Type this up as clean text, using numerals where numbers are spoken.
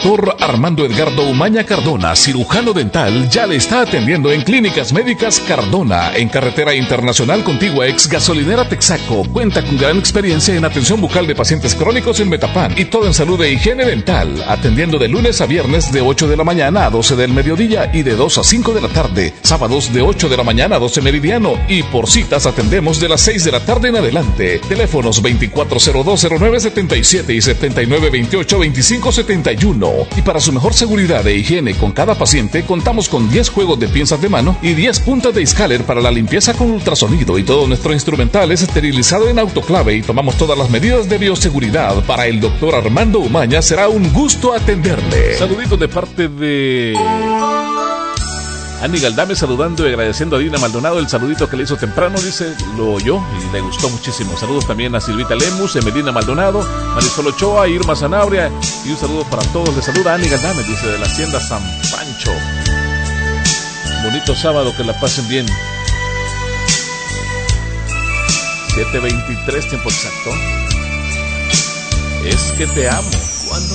Doctor Armando Edgardo Umaña Cardona, cirujano dental, ya le está atendiendo en Clínicas Médicas Cardona, en Carretera Internacional Contigua, ex gasolinera Texaco. Cuenta con gran experiencia en atención bucal de pacientes crónicos en Metapán y todo en salud e higiene dental, atendiendo de lunes a viernes de 8 de la mañana a 12 del mediodía y de 2 a 5 de la tarde, sábados de 8 de la mañana a 12 meridiano, y por citas atendemos de las 6 de la tarde en adelante. Teléfonos 24020977 y 79282571. Y para su mejor seguridad e higiene con cada paciente, contamos con 10 juegos de pinzas de mano y 10 puntas de Scaler para la limpieza con ultrasonido, y todo nuestro instrumental es esterilizado en autoclave y tomamos todas las medidas de bioseguridad. Para el doctor Armando Umaña será un gusto atenderle. Saluditos de parte de Ani Galdame, saludando y agradeciendo a Dina Maldonado el saludito que le hizo temprano. Dice, lo oyó y le gustó muchísimo. Saludos también a Silvita Lemus, Emelina Maldonado, Marisol Ochoa, Irma Sanabria, y un saludo para todos. Le saluda Ani Galdame, dice, de la Hacienda San Pancho. Bonito sábado, que la pasen bien. 7:23, tiempo exacto. Es que te amo.